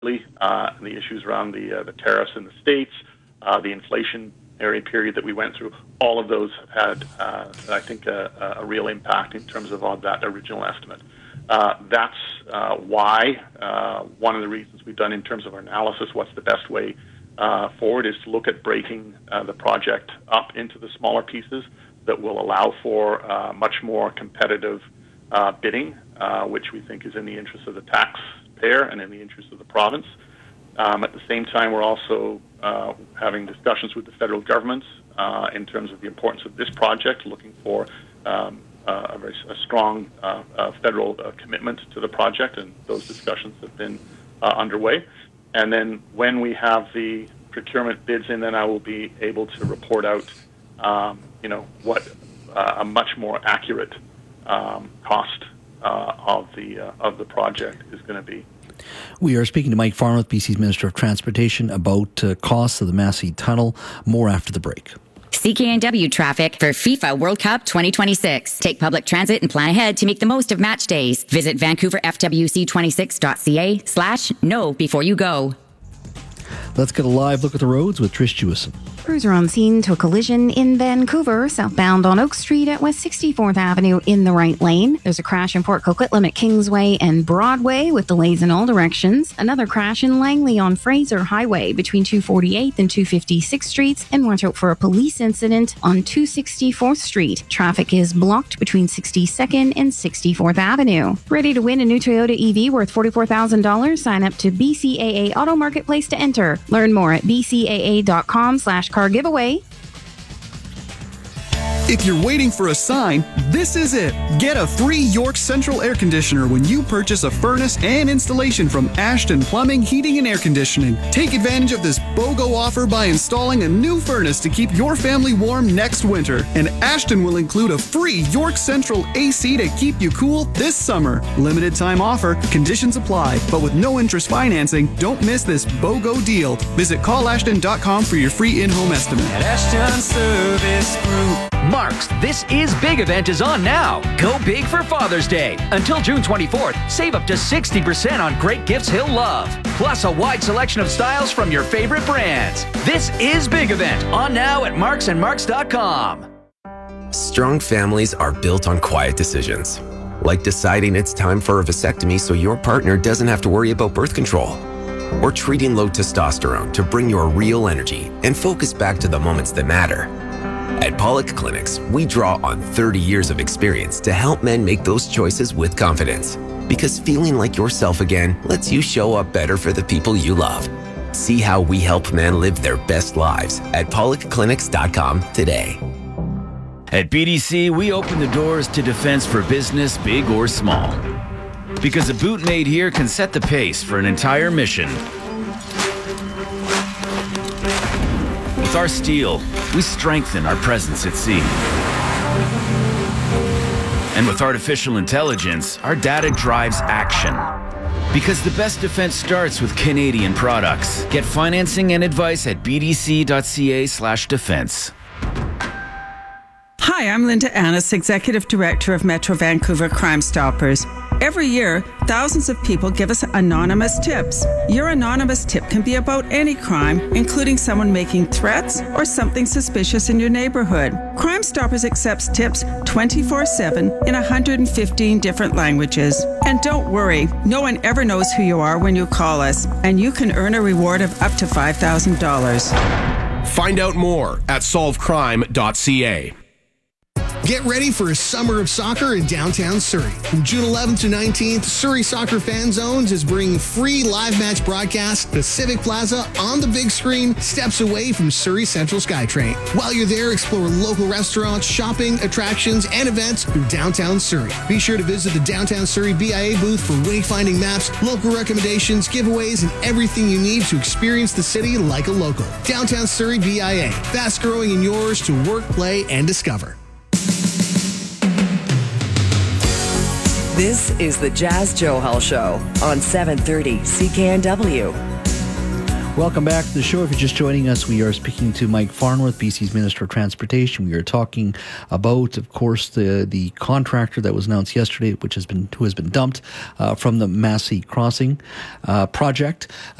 the issues around the tariffs in the States, the inflationary period that we went through, all of those had, I think, a real impact in terms of that original estimate. That's why one of the reasons we've done in terms of our analysis, what's the best way forward, is to look at breaking the project up into the smaller pieces that will allow for much more competitive bidding, which we think is in the interest of the taxpayer and in the interest of the province. At the same time, we're also having discussions with the federal government in terms of the importance of this project, looking for a strong federal commitment to the project, and those discussions have been underway. And then when we have the procurement bids in, then I will be able to report out, what a much more accurate cost of the project is going to be. We are speaking to Mike Farnworth, BC's Minister of Transportation, about costs of the Massey Tunnel. More after the break. CKNW traffic for FIFA World Cup 2026. Take public transit and plan ahead to make the most of match days. Visit vancouverfwc26.ca/know before you go. Let's get a live look at the roads with Trish Jewison. Crews are on scene to a collision in Vancouver, southbound on Oak Street at West 64th Avenue in the right lane. There's a crash in Port Coquitlam at Kingsway and Broadway with delays in all directions. Another crash in Langley on Fraser Highway between 248th and 256th Streets. And watch out for a police incident on 264th Street. Traffic is blocked between 62nd and 64th Avenue. Ready to win a new Toyota EV worth $44,000? Sign up to BCAA Auto Marketplace to enter. Learn more at bcaa.com/car giveaway. If you're waiting for a sign, this is it. Get a free York Central air conditioner when you purchase a furnace and installation from Ashton Plumbing, Heating and Air Conditioning. Take advantage of this BOGO offer by installing a new furnace to keep your family warm next winter. And Ashton will include a free York Central AC to keep you cool this summer. Limited time offer, conditions apply. But with no interest financing, don't miss this BOGO deal. Visit callashton.com for your free in-home estimate. At Ashton Service Group. Mark's This Is Big event is on now. Go big for Father's Day. Until June 24th, save up to 60% on great gifts he'll love. Plus a wide selection of styles from your favorite brands. This Is Big event on now at marksandmarks.com. Strong families are built on quiet decisions. Like deciding it's time for a vasectomy so your partner doesn't have to worry about birth control. Or treating low testosterone to bring your real energy and focus back to the moments that matter. At Pollock Clinics, we draw on 30 years of experience to help men make those choices with confidence. Because feeling like yourself again lets you show up better for the people you love. See how we help men live their best lives at PollockClinics.com today. At BDC, we open the doors to defense for business, big or small. Because a boot made here can set the pace for an entire mission. With our steel, we strengthen our presence at sea. And with artificial intelligence, our data drives action. Because the best defense starts with Canadian products. Get financing and advice at bdc.ca/defense. Hi, I'm Linda Annis, Executive Director of Metro Vancouver Crime Stoppers. Every year, thousands of people give us anonymous tips. Your anonymous tip can be about any crime, including someone making threats or something suspicious in your neighborhood. Crime Stoppers accepts tips 24/7 in 115 different languages. And don't worry, no one ever knows who you are when you call us, and you can earn a reward of up to $5,000. Find out more at solvecrime.ca. Get ready for a summer of soccer in downtown Surrey. From June 11th to 19th, Surrey Soccer Fan Zones is bringing free live match broadcasts to Civic Plaza on the big screen, steps away from Surrey Central SkyTrain. While you're there, explore local restaurants, shopping, attractions, and events through downtown Surrey. Be sure to visit the Downtown Surrey BIA booth for wayfinding maps, local recommendations, giveaways, and everything you need to experience the city like a local. Downtown Surrey BIA, fast growing and yours to work, play, and discover. This is the Jazz Johal Show on 730 CKNW. Welcome back to the show. If you're just joining us, we are speaking to Mike Farnworth, BC's Minister of Transportation. We are talking about, of course, the contractor that was announced yesterday, who has been dumped from the Massey Crossing project.